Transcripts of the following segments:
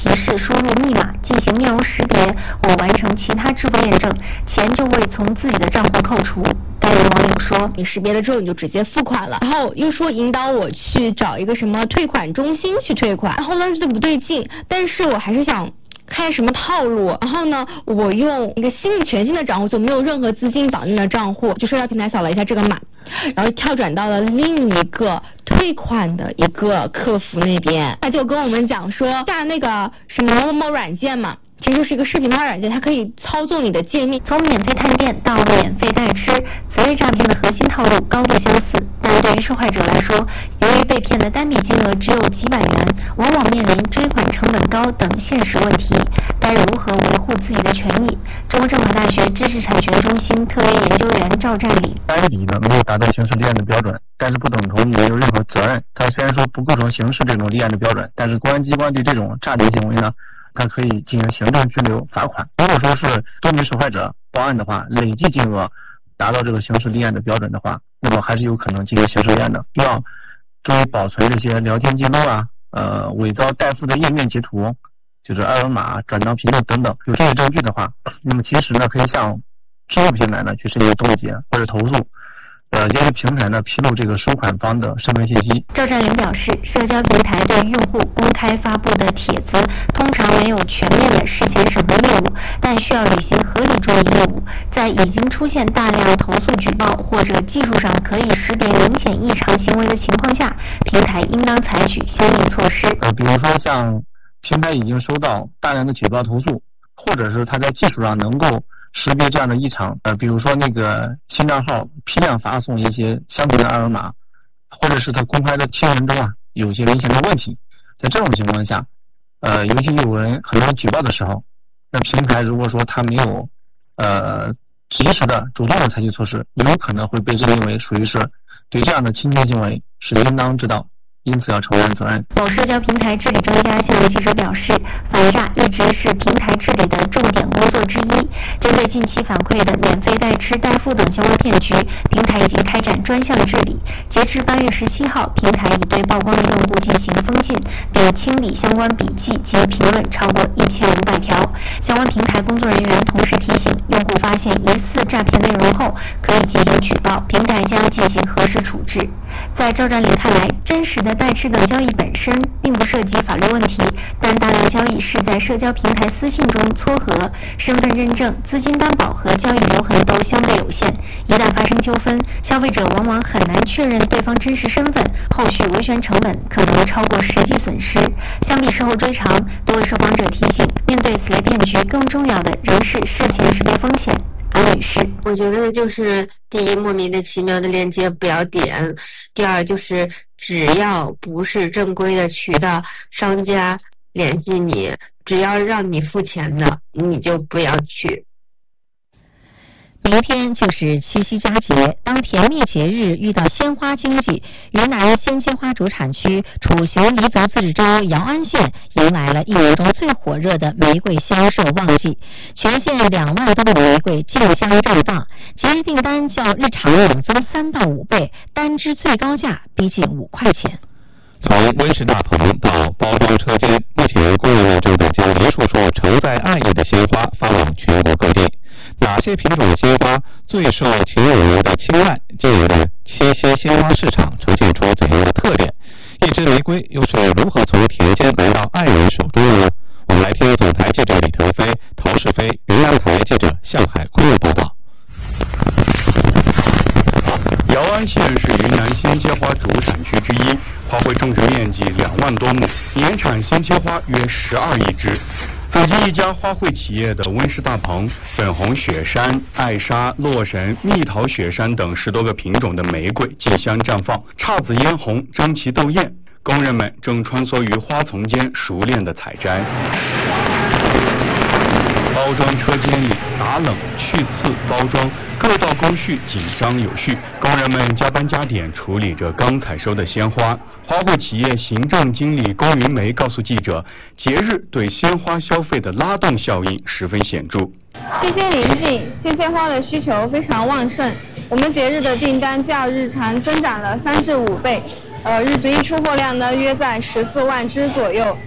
提示输入密码进行面容识别或完成其他支付验证，钱就会从自己的账户扣除。该名网友说：“ 你识别了之后你就直接付款了，然后又说引导我去找一个什么退款中心去退款，然后呢这不对劲，但是我还是想开什么套路，然后呢我用一个全新的账户，就没有任何资金绑定的账户，就社交平台扫了一下这个码，然后跳转到了另一个退款的一个客服那边，他就跟我们讲说下那个什么某某软件嘛，其实就是一个视频拍软件，它可以操纵你的界面。 从免费探店到免费代吃，此类诈骗的核心套路高度相似，但对于受害者来说，由于被骗的单笔金额只有几百元，往往面临追款成本高等现实问题，该如何维护自己的权益？中国政法大学知识产权中心特约研究员赵占理： 单笔呢没有达到刑事立案的标准，但是不等同于没有任何责任。它虽然说不构成刑事这种立案的标准，但是公安机关对这种诈骗行为呢，它可以进行行政拘留、罚款。如果说是多名受害者报案的话，累计金额达到这个刑事立案的标准的话，那么还是有可能进行刑事立案的。要注意保存这些聊天记录啊，伪造代付的页面截图，就是二维码、转账凭证等等，有这些证据的话，那么其实呢可以向支付平台呢去申请冻结或者投诉。要求平台呢披露这个收款方的身份信息。 赵占林表示，社交平台对用户公开发布的帖子通常没有全面的事前审核业务，但需要履行合理注意业务。在已经出现大量投诉举报或者技术上可以识别明显异常行为的情况下，平台应当采取相应措施。 比如说像平台已经收到大量的举报投诉，或者是它在技术上能够识别这样的异常，比如说那个新账号批量发送一些相同的二维码，或者是他公开的贴文中有一些明显的问题，在这种情况下，尤其有人很多人举报的时候，那平台如果说他没有及时的主动的采取措施，有可能会被认定为属于是对这样的侵权行为是应当知道，因此要承担责任。 某社交平台治理专家向记者表示，反诈一直是平台治理的重点工作之一。针对近期反馈的免费代吃代付等相关骗局，平台已经开展专项治理。截至8月17号，平台已对曝光的用户进行封禁，并清理相关笔记及评论超过1500条。相关平台工作人员同时提醒，用户发现疑似诈骗内容后，可以进行举报，平台将进行核实处置。在赵占林看来，真实的代吃等交易本身并不涉及法律问题，但大量交易是在社交平台私信中撮合，身份认证、资金担保和交易留痕都相对有限，一旦发生纠纷，消费者往往很难确认对方真实身份，后续维权成本可能超过实际损失。相比事后追偿，多位受访者提醒，面对此类骗局，更重要的仍是事前识别风险。安女士， 我觉得就是第一，莫名的其妙的链接不要点；第二，就是只要不是正规的渠道，商家联系你，只要让你付钱的，你就不要去。 明天就是七夕佳节，当甜蜜节日遇到鲜花经济，云南鲜切花主产区楚雄彝族自治州姚安县迎来了一年中最火热的玫瑰销售旺季，全县2万多的玫瑰竞相震荡，节日订单较日常猛增3到5倍，单支最高价逼近5块钱。 从温室大棚到包装车间，目前工人们正在将一束束承载爱意的鲜花发往全国各地。哪些品种的鲜花最受情人们的青睐？今年的七夕鲜花市场呈现出怎样的特点？一支玫瑰又是如何从田间来到爱人手中的呢？我们来听总台记者李腾飞、陶世飞、云南台记者向海坤的报道。 姚安县是云南鲜切花主产区之一，花卉种植面积2万多亩，年产鲜切花约12亿只。走进一家花卉企业的温室大棚，粉红雪山、艾莎、洛神、蜜桃雪山等10多个品种的玫瑰竞相绽放，姹紫嫣红，争奇斗艳。工人们正穿梭于花丛间，熟练的采摘。包装车间里打冷、去刺、包装各道工序紧张有序，工人们加班加点处理着刚采收的鲜花。花卉企业行政经理龚云梅告诉记者，节日对鲜花消费的拉动效应十分显著。 季节临近，鲜切花的需求非常旺盛，我们节日的订单较日常增长了3至5倍，日均出货量呢约在14万只左右。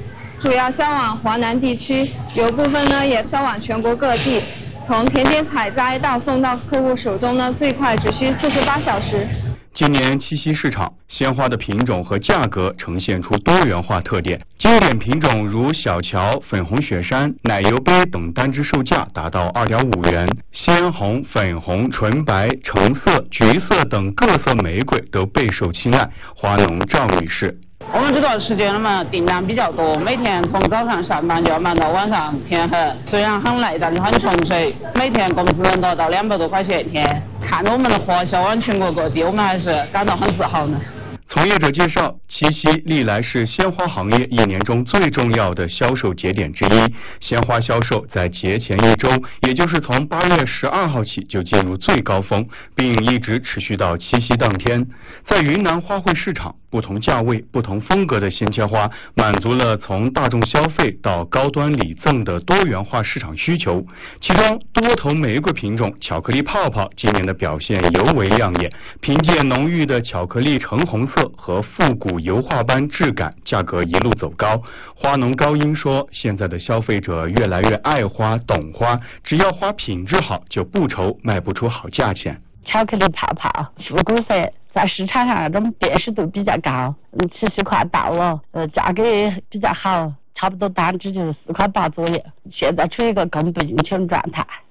主要销往华南地区，有部分呢也销往全国各地。从田间采摘到送到客户手中呢，最快只需48小时。 今年七夕市场，鲜花的品种和价格呈现出多元化特点。经典品种如小乔、粉红雪山、奶油杯等单支售价达到2.5元，鲜红、粉红、纯白、橙色、橘色等各色玫瑰都备受青睐。花农赵女士。 我们这段时间嘛，订单比较多，每天从早上上班就要忙到晚上天黑，虽然很累，但是很纯粹。每天工资能达到200多块钱一天，看着我们的花销往全国各地，我们还是感到很自豪呢。 从业者介绍，七夕历来是鲜花行业一年中最重要的销售节点之一。鲜花销售在节前1周，也就是从8月12号起就进入最高峰，并一直持续到七夕当天。在云南花卉市场，不同价位、不同风格的鲜切花，满足了从大众消费到高端礼赠的多元化市场需求。其中，多头玫瑰品种巧克力泡泡今年的表现尤为亮眼，凭借浓郁的巧克力橙红色和复古油画般质感，价格一路走高。花农高英说，现在的消费者越来越爱花、懂花，只要花品质好，就不愁卖不出好价钱。 巧克力泡泡、复古色，在市场上那种辨识度比较高，七夕快到了，价格也比较好，差不多单支就是4块8左右，现在处于一个供不应求状态。